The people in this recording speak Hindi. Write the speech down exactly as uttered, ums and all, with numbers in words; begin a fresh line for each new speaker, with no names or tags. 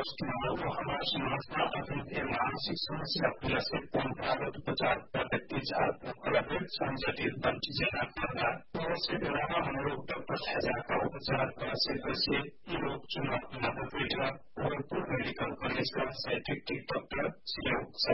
प्रश्न है वो हमारे समाज का अभी मानसिक समस्या पूरा से परंपरागत उपचार पद्धति अलग संजटित बंटी जना करना और से अलावा हम लोग डॉक्टर सजा का उपचार कर से कैसे ये लोग चुनाव मदद और मेडिकल कॉलेज का साइंटिफिक डॉक्टर